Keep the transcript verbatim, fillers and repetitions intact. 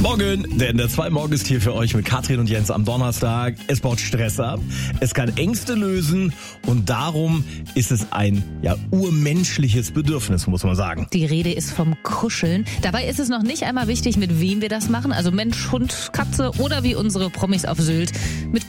Morgen, denn der zwei Morgen ist hier für euch mit Katrin und Jens am Donnerstag. Es baut Stress ab, es kann Ängste lösen und darum ist es ein ja urmenschliches Bedürfnis, muss man sagen. Die Rede ist vom Kuscheln. Dabei ist es noch nicht einmal wichtig, mit wem wir das machen, also Mensch, Hund, Katze oder wie unsere Promis auf Sylt, mit